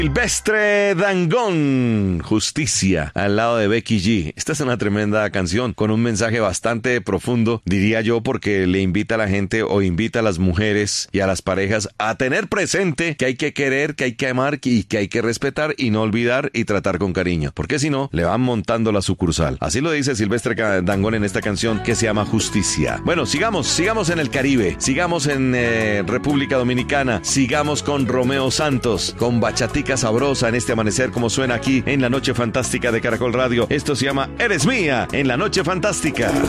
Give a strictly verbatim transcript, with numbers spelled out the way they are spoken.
Silvestre Dangond, Justicia, al lado de Becky G. Esta es una tremenda canción con un mensaje bastante profundo, diría yo, porque le invita a la gente o invita a las mujeres y a las parejas a tener presente que hay que querer, que hay que amar y que hay que respetar y no olvidar y tratar con cariño, porque si no, le van montando la sucursal. Así lo dice Silvestre Dangond en esta canción que se llama Justicia. Bueno, sigamos, sigamos en el Caribe, sigamos en eh, República Dominicana, sigamos con Romeo Santos, con Bachatica sabrosa en este amanecer, como suena aquí en la Noche Fantástica de Caracol Radio. Esto se llama Eres Mía en la Noche Fantástica.